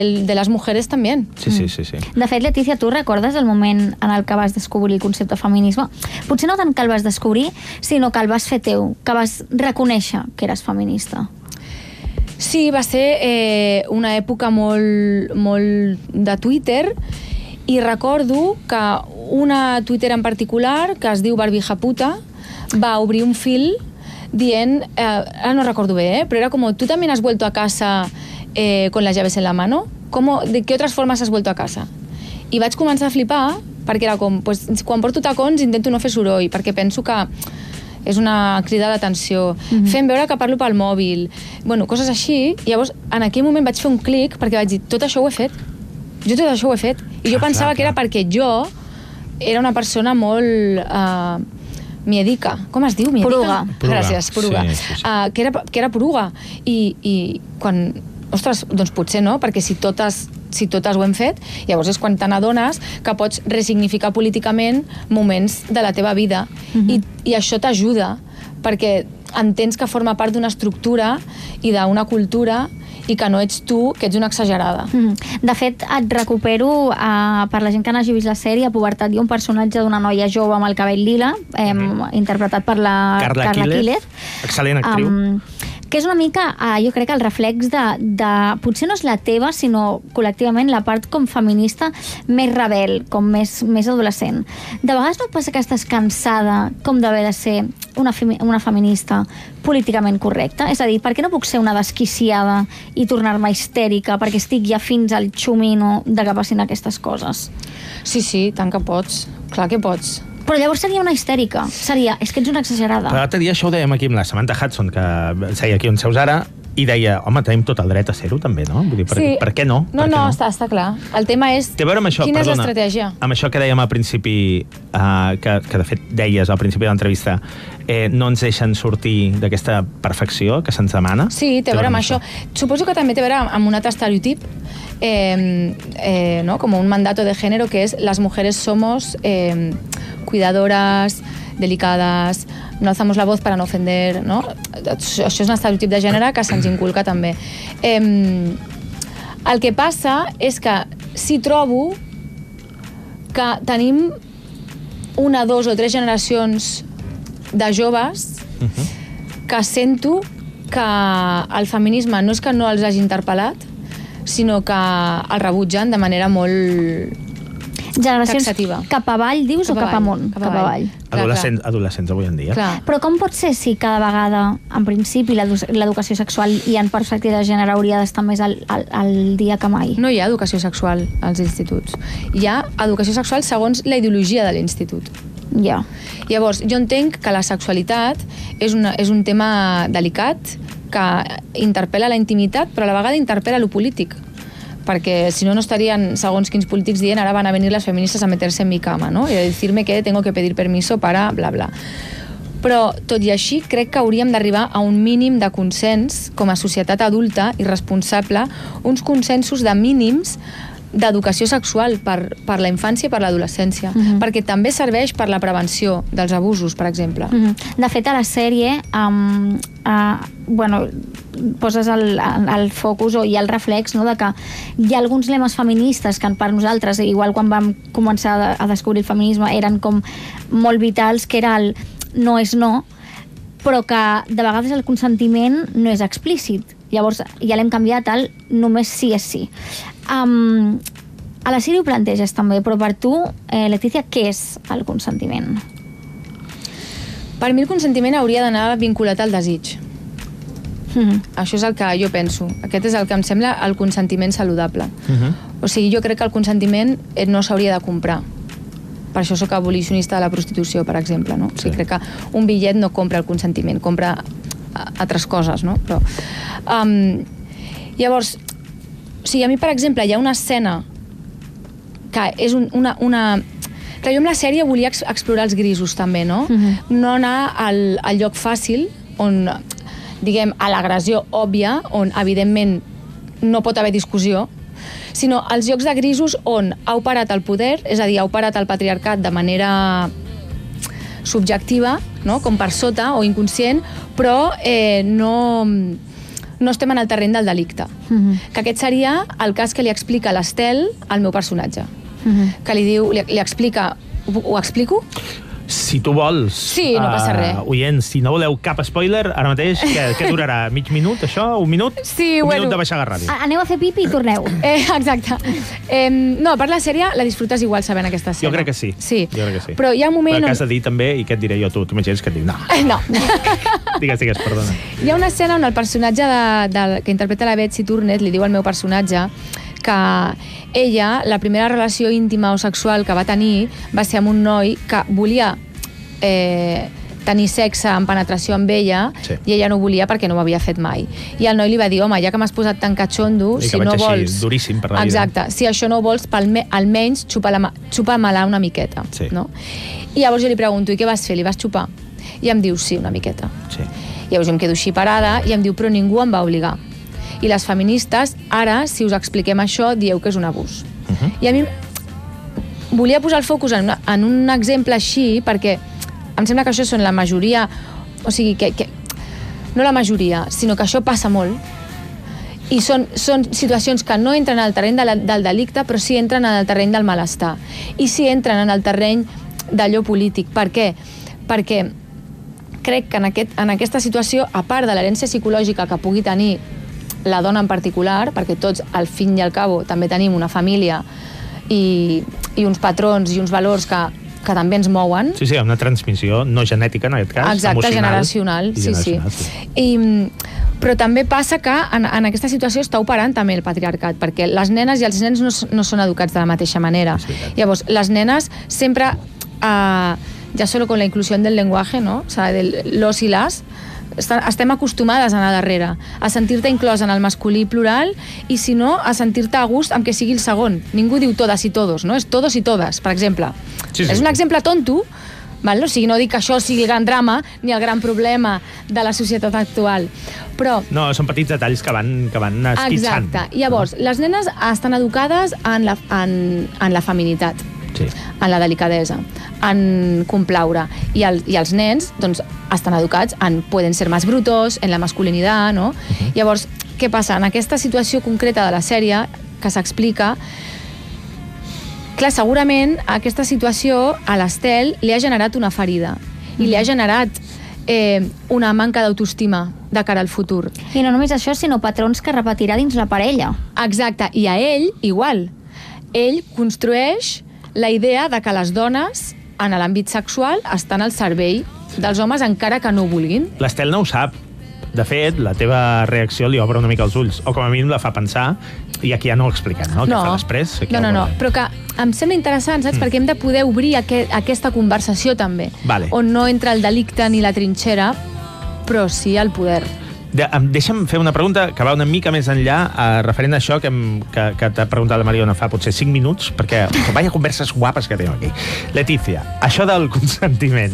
de les mujeres també. Sí. De fet, Letícia, tu recordes el moment en el que vas descobrir el concepte feminisme? Potser no tant que el vas descobrir, sinó que el vas fer teu, que vas reconèixer que eres feminista. Sí, va ser una època molt de Twitter, i recordo que una Twitter en particular, que es diu Barbija Puta, va obrir un fil dient, ara no recordo bé, però era com, ¿tú también has vuelto a casa con las llaves en la mano? ¿De qué otras formas has vuelto a casa? I vaig començar a flipar, perquè era com, pues, quan porto tacons intento no fer soroll, perquè penso que és una crida d'atenció, fent veure que parlo pel mòbil, bueno, coses així. I llavors, en aquell moment vaig fer un clic, perquè vaig dir, tot això ho he fet. Jo tot això ho he fet. I jo pensava que era perquè jo era una persona molt miedica. Com es diu? Poruga. Gràcies, poruga. Sí. Que era poruga. I quan... Ostres, doncs potser no, perquè si totes ho hem fet, llavors és quan te n'adones que pots resignificar políticament moments de la teva vida. I això t'ajuda, perquè entens que forma part d'una estructura i d'una cultura i que no ets tu, que ets una exagerada. De fet, et recupero, per la gent que n'hagi vist la sèrie, a Pubertat hi ha un personatge d'una noia jove amb el cabell lila, interpretat per la Carla Quílez. Excel·lent actriu. Que és una mica, jo crec que el reflex de potser no és la teva, sinó col·lectivament la part com feminista més rebel, com més adolescent. De vegades no et passa que estàs cansada com d'haver de ser una feminista políticament correcta? És a dir, per què no puc ser una desquiciada i tornar-me histèrica perquè estic ja fins al xumino de que passin aquestes coses? Sí, tant que pots. Clar que pots. Però llavors seria una histèrica. Seria, és que ets una exagerada. Però l'altre dia això ho dèiem aquí amb la Samantha Hudson, que seia aquí on seus ara, i deia, home, tenim tot el dret a ser-ho també, no? Vull dir, per què no? No, està clar. El tema és quina és l'estratègia. Amb això que dèiem al principi, que de fet deies al principi de l'entrevista, no ens deixen sortir d'aquesta perfecció que se'ns demana. Sí, té a veure amb això. Suposo que també té a veure amb un altre estereotip, ¿no? Como un mandato de género que es las mujeres somos cuidadoras, delicadas, no alzamos la voz para no ofender, no? Això és un estereotip de gènere que se'ns inculca també. El que passa és que sí trobo que tenim una, dos o tres generacions de joves que sento que el feminisme no és que no els hagi interpel·lat, sinó que el rebutgen de manera molt generacions taxativa. Cap avall, dius, o cap amunt? Cap avall. Adolescents avui en dia. Clar. Però com pot ser si cada vegada, en principi, l'educació sexual i en perspectiva de gènere hauria d'estar més al dia que mai? No hi ha educació sexual als instituts. Hi ha educació sexual segons la ideologia de l'institut. Ja. Llavors, jo entenc que la sexualitat és un tema delicat, que interpel·la la intimitat, però a la vegada interpel·la lo polític. Perquè si no, no estarien segons quins polítics dient ara van a venir les feministes a meterse en mi cama, ¿no? Y a decirme que tengo que pedir permiso para bla, bla. Però, tot i així, crec que hauríem d'arribar a un mínim de consens com a societat adulta i responsable, uns consensos de mínims d'educació sexual per la infància i per l'adolescència, perquè també serveix per la prevenció dels abusos, per exemple. De fet, a la sèrie poses el focus o hi ha el reflex, no?, de que hi ha alguns lemes feministes que per nosaltres, igual quan vam començar a descobrir el feminisme, eren com molt vitals, que era el no és no, però que de vegades el consentiment no és explícit. Llavors ja l'hem canviat al només sí és sí. A la sèrie ho planteges també, però per tu, Letícia, què és el consentiment? Per mi el consentiment hauria d'anar vinculat al desig. Això és el que jo penso. Aquest és el que em sembla el consentiment saludable. O sigui, jo crec que el consentiment no s'hauria de comprar. Per això soc abolicionista de la prostitució, per exemple, no? O sigui, crec que un bitllet no compra el consentiment, compra altres coses, no? Però, llavors, o sigui, a mi, per exemple, hi ha una escena que és una... Clar, jo amb la sèrie volia explorar els grisos, també, no? No anar al lloc fàcil, on, diguem, a l'agressió òbvia, on, evidentment, no pot haver discussió, sinó als llocs de grisos on ha operat el poder, és a dir, ha operat el patriarcat de manera subjectiva, no? Com per sota o inconscient, però no estem en el terreny del delicte. Que aquest seria el cas que li explica l'Estel al meu personatge. Que li diu, li explica... Ho explico? Si tu vols... Sí, no passa res. Oients, si no voleu cap spoiler, ara mateix, què durarà? Mig minut, això? Un minut? Sí, un bueno. minut de baixar la ràdio. Aneu a fer pipi i torneu. Exacte. No, per la sèrie la disfrutes igual sabent aquesta escena. Jo crec que sí. Sí. Jo crec que sí. Però hi ha un moment... Però que has de dir també, i què et diré jo, tu imagines que et dic, no. No. Digues, perdona. Hi ha una escena on el personatge que interpreta la Betsy Turnet li diu al meu personatge que ella, la primera relació íntima o sexual que va tenir va ser amb un noi que volia tenir sexe amb penetració amb ella, sí. I ella no volia perquè no ho havia fet mai. I el noi li va dir, home, ja que m'has posat tan catxondo, si no vols... Així, duríssim per la vida. Exacte, si això no vols, almenys xupa-me-la una miqueta. Sí. No? I llavors jo li pregunto, i què vas fer? Li vas xupar? I em diu, sí, una miqueta. Sí. Llavors jo em quedo així parada i em diu, però ningú em va obligar. I les feministes, ara, si us expliquem això, dieu que és un abús. I a mi volia posar el focus en un exemple així perquè em sembla que això són la majoria, o sigui, que no la majoria, sinó que això passa molt. I són situacions que no entren al terreny del delicte, però sí entren en el terreny del malestar. I sí entren en el terreny d'allò polític. Per què? Perquè crec que en aquesta situació, a part de l'herència psicològica que pugui tenir la dona en particular, perquè tots, al fin i al cabo, també tenim una família i uns patrons i uns valors que també ens mouen. Sí, una transmissió no genètica, en aquest cas, exacte, emocional. generacional, sí. Però també passa que en aquesta situació està operant també el patriarcat, perquè les nenes i els nens no són educats de la mateixa manera. Llavors, les nenes sempre, ja solo con la inclusión del lenguaje, ¿no? O sea, del los y las, estem acostumades a anar darrere, a sentir-te inclòs en el masculí plural i, si no, a sentir-te a gust amb que sigui el segon. Ningú diu todas i todos, no? És todos i todes, per exemple. Sí. És un exemple tonto, val? O sigui, no dic que això sigui el gran drama ni el gran problema de la societat actual, però... No, són petits detalls que van esquitxant. Exacte. Llavors, les nenes estan educades en la feminitat, sí. En la delicadesa, en complaure. I els nens, doncs, estan educats en poden ser més brutos, en la masculinitat, no? Llavors, què passa? En aquesta situació concreta de la sèrie, que s'explica, clar, segurament aquesta situació a l'Estel li ha generat una ferida i li ha generat una manca d'autoestima de cara al futur. I no només això, sinó patrons que repetirà dins la parella. Exacte, i a ell, igual. Ell construeix la idea de que les dones, en l'àmbit sexual, estan al servei dels homes encara que no ho vulguin. L'Estel no ho sap. De fet, la teva reacció li obre una mica els ulls, o com a mínim la fa pensar, i aquí ja no ho expliquem, no? Què fa després? No, però que em sembla interessant, saps? Perquè hem de poder obrir aquesta conversació també, on no entra el delicte ni la trinxera, però sí el poder. Deixa'm fer una pregunta que va una mica més enllà, referent a això que t'ha preguntat la Mariona fa potser 5 minuts, perquè vaya converses guapes que tenim aquí. Letícia, això del consentiment.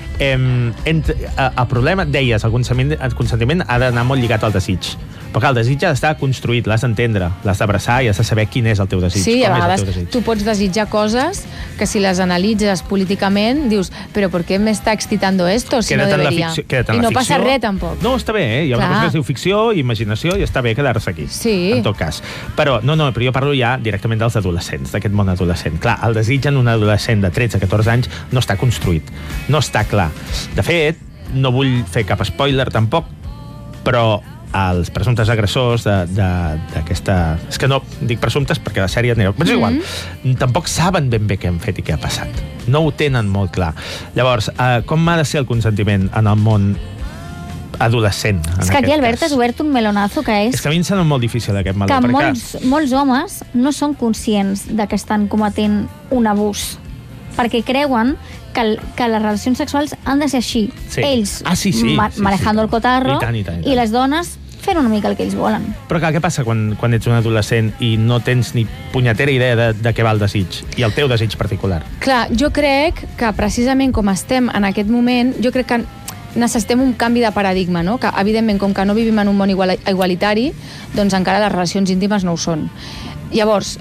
El problema, deies, el consentiment ha d'anar molt lligat al desig, però que el desig ha d'estar construït, l'has d'entendre, l'has d'abraçar i has de saber quin és el teu desig. Sí, a vegades tu pots desitjar coses que si les analitzes políticament dius, però per què m'està excitando esto si no deberia? I no passa res tampoc. No, està bé, hi ha una cosa que es diu ficció, imaginació, i està bé quedar-se aquí, en tot cas. Però però jo parlo ja directament dels adolescents, d'aquest món adolescent. Clar, el desig en un adolescent de 13-14 anys no està construït, no està clar. De fet, no vull fer cap spoiler tampoc, però els presumptes agressors d'aquesta... És que no dic presumptes perquè la sèrie anirà... Però és igual. Tampoc saben ben bé què han fet i què ha passat. No ho tenen molt clar. Llavors, com ha de ser el consentiment en el món adolescent? És que aquí, Albert, has obert un melonazo que és... És que a mi em sembla molt difícil aquest meló. Que molts homes no són conscients de que estan cometent un abús, perquè creuen que les relacions sexuals han de ser així. Ells manejando el cotarro i les dones fent una mica el que ells volen. Però clar, què passa quan ets un adolescent i no tens ni punyetera idea de què va el desig i el teu desig particular? Clar, jo crec que precisament com estem en aquest moment, jo crec que necessitem un canvi de paradigma, no? Que evidentment, com que no vivim en un món igualitari, doncs encara les relacions íntimes no ho són. Llavors,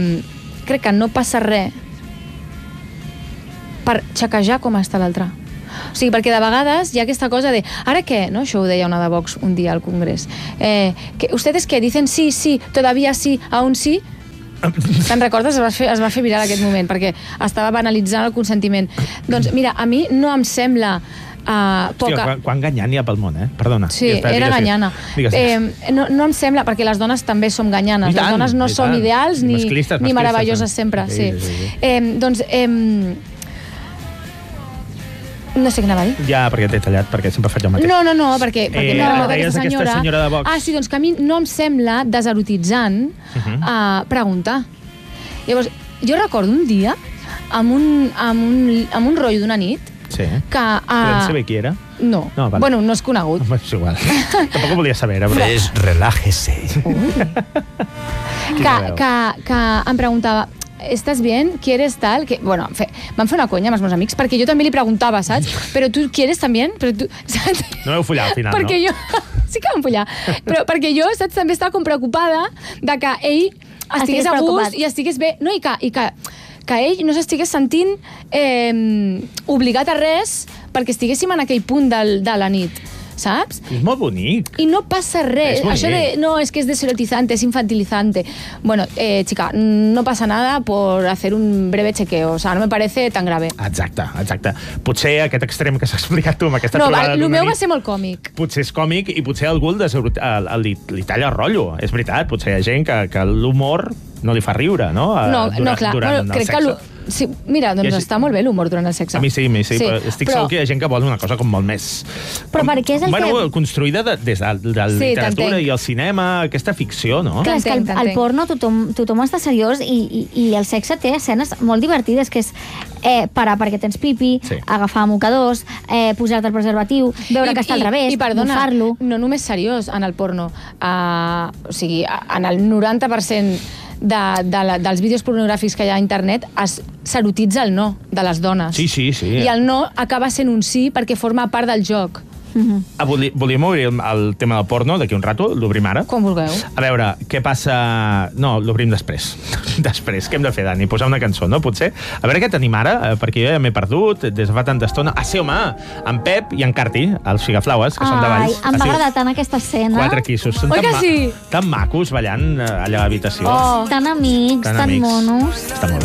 crec que no passa res per xequejar com està l'altre. O sigui, perquè de vegades hi ha aquesta cosa de ara què? No? Això ho deia una de Vox un dia al Congrés. Que ¿ustedes qué? Dicen sí, sí, todavía sí, aún sí? Te'n recordes? Es va fer viral aquest moment, perquè estava banalitzant el consentiment. Doncs mira, a mi no em sembla poca... Quan ganyant hi ha pel món, Perdona. Sí, era ganyana. No em sembla, perquè les dones també som ganyanes. Les dones no som ideals ni meravelloses sempre. Doncs... No sé què anava a dir. Ja, perquè t'he tallat, perquè sempre faig el mateix. No, perquè deies aquesta senyora de Vox. Sí, doncs que a mi no em sembla deserotitzant preguntar. Llavors, jo recordo un dia amb un rotllo d'una nit que... Podem saber qui era? No. Bueno, no és conegut. És igual. Tampoc volia saber. Relájese. Que em preguntava... ¿Estás bien? ¿Quieres tal? Bueno, vam fer una conya amb els meus amics, perquè jo també li preguntava, saps? Però tu quieres també? No vau follar al final, perquè no? Jo... Sí que vam follar. Però perquè jo, saps, també estava com preocupada de que ell estigués a gust i estigués bé. No, i que ell no s'estigués sentint obligat a res perquè estiguéssim en aquell punt de la nit. ¿Saps? És molt bonic. I no passa res. Això de, no, es que es deserotizante, es infantilizante. Bueno, chica, no pasa nada por hacer un breve chequeo. O sea, no me parece tan grave. Exacte. Potser aquest extrem que s'ha explicat tu amb aquesta trobada el meu va ser molt còmic. Potser és còmic i potser algú li talla el rotllo. És veritat, potser hi ha gent que l'humor no li fa riure, no? No, clar. Durant el sexe. Sí, mira, doncs està molt bé l'humor durant el sexe. A mi sí. Però estic segur que hi ha gent que vol una cosa com molt més... Però per què és el que... construïda des de la literatura i el cinema, aquesta ficció, no? Clar, és que al porno tothom està seriós i el sexe té escenes molt divertides, que és parar perquè tens pipi, agafar mocadors, posar-te el preservatiu, veure que està al revés, bufar-lo... No només seriós en el porno. O sigui, en el 90% dels vídeos pornogràfics que hi ha a internet s'erotitza el no de les dones. Sí. I el no acaba sent un sí perquè forma part del joc. Volíem obrir el tema del porno d'aquí un rato, l'obrim ara. Com vulgueu. A veure, què passa... No, l'obrim després. Després, què hem de fer, Dani? Posar una cançó, no? Potser? A veure què tenim ara, perquè jo ja m'he perdut des de fa tanta estona. Sí, home, en Pep i en Carti, els Figaflaues, que són de Valls. Em va agradar tant aquesta escena. 4 quissos. Són tan macos ballant allà a l'habitació. Tan amics, tan monos. Està molt bé.